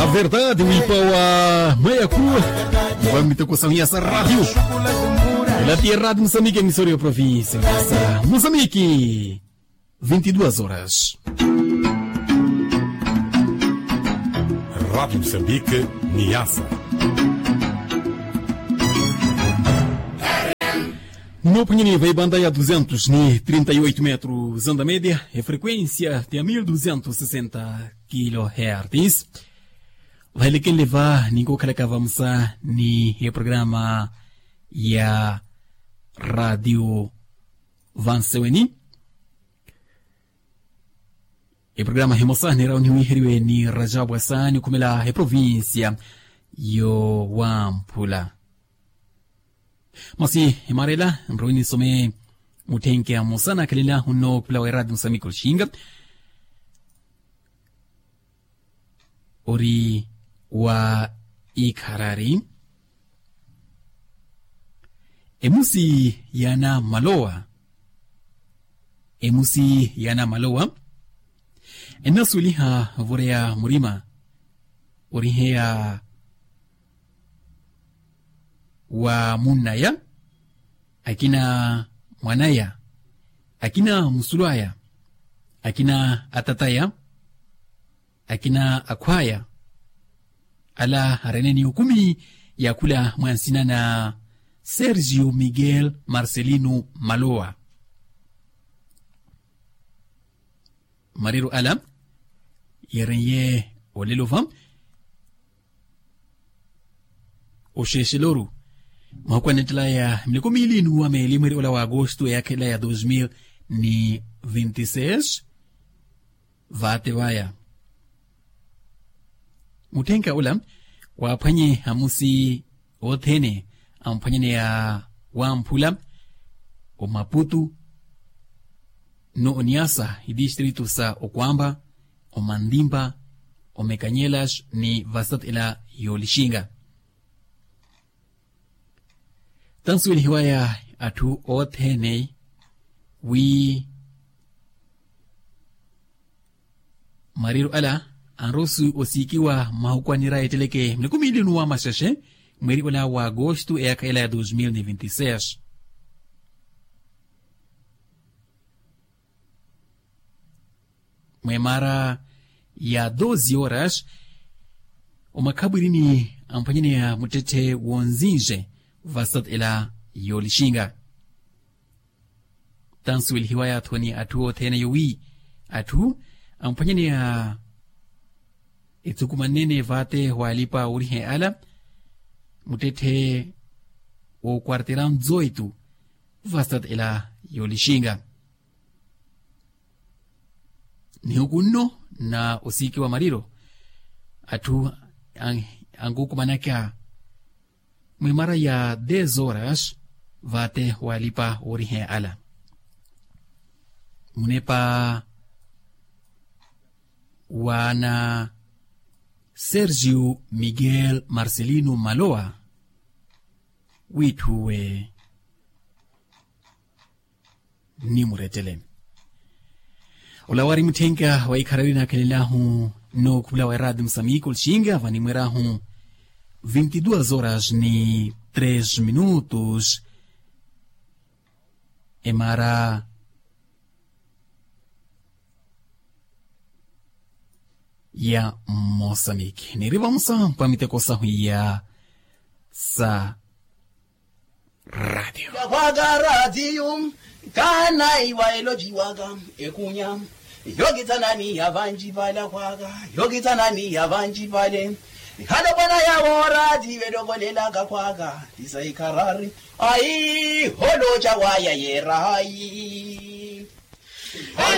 A verdade, o Ipaua Meia Crua. Vamos ter com essa rádio. Ela tem rádio Moçambique, emissora da província. Moçambique, 22 horas. Rádio Moçambique, Niassa. No Pinhini vai bandeia 238 metros, onda média, e frequência tem 1260 kHz. Vai lhe levar, ninguém quer que vamos a ni o programa ya Rádio Vanseweni. O programa remoçar nera uniu ni Rajabu Asani como ela é província yo Wampula. Masi Marela, Mruini Some Mutenke Musana Kalila, Huno Plawera Musamiko Shinga Ori wa Ikarari Emusi Yana Maloa Enasuliha Vorea Murima Orihea wa Munaya, akina Mwanaya, akina Musulaya, akina Atataya, akina Akwaya, ala hareneni hukumi ya kula mwansina na Sergio Miguel Marcelino Maloa. Mariru ala, yerenye olelovam, Oshesheloru. Mahukuanetla ya mlikomili nuwa meelimweri ola wa agosto ya kela ya 2026 vate waya mutenka ola wapanye hamusi othene ampanye ya Wampula o Maputo no Niassa distrito sa Okwamba o Mandimba o Mekanyelas ni vasat ila Yolishinga. Tansu hiwaya atu othene wi mariru ala anrosu osikiwa mahukwanira eteleke mlikumili nuwa mashashe mweri ola wa agosto ya kaila ya 2026 mwemara ya 12 horas umakaburini ampanyine ya mutete wonzinje vasat ila Yolishinga. Tansu hiwaya thoni atu othene yuwi atu ampanyene ya itukumanene vate walipa urihe ala mutete o quarteran 18 vasat ila Yolishinga. Ni hukuno na usiki wa mariro atu angukumanaka mwimara ya 10 horas vate walipa orihe ala. Munepa wana Sergio Miguel Marcelino Maloa wituwe ni muretele. Olawari mutenka wa ikararina kalilahu no kubla wa Rádio Moçambique Olshinga vanimwerahu 22 horas ni 3 minutos. Emara ya Moçambique. Nirivamsa pamite kosa ya sa radio. Waga radio kana iwaelo jiwaga ekunya. Yogita nani avanji vala waga. Yogita nani avanji vale. Kada bana ya wora diwe dogolela gakwaga disa ikarari ai hodo chawaya yera ai